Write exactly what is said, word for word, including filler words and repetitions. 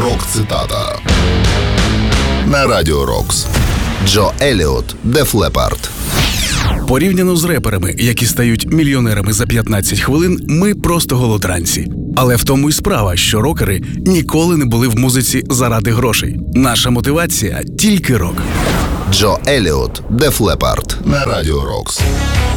Рок-цитата на Радіо Рокс. Джо Еліот, Def Leppard. Порівняно з реперами, які стають мільйонерами за п'ятнадцять хвилин, ми просто голодранці. Але в тому й справа, що рокери ніколи не були в музиці заради грошей. Наша мотивація – тільки рок. Джо Еліот, Def Leppard на Радіо Рокс.